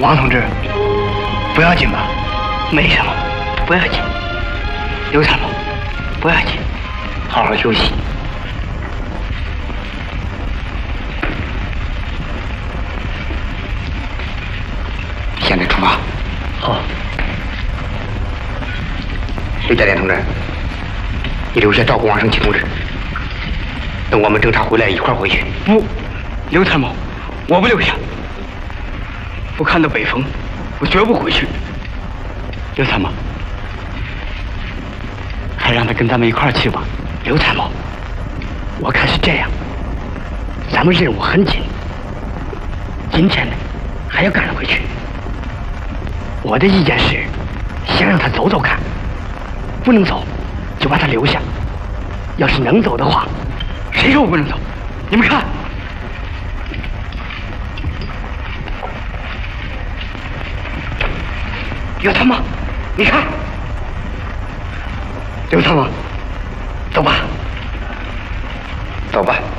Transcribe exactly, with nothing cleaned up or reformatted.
王同志，不要紧吧？没什么，不要紧。刘参谋，不要紧，好好休息。现在出发。好。刘家店同志，你留下照顾王胜奇同志。等我们侦查回来一块儿回去。不，刘参谋，我不留下。不看到北风，我绝不回去。刘参谋，还让他跟咱们一块儿去吧。刘参谋，我看是这样，咱们任务很紧，今天呢还要赶回去。我的意见是，先让他走走看，不能走就把他留下。要是能走的话，谁说我不能走？你们看。刘参谋，你看，刘参谋，走吧，走吧。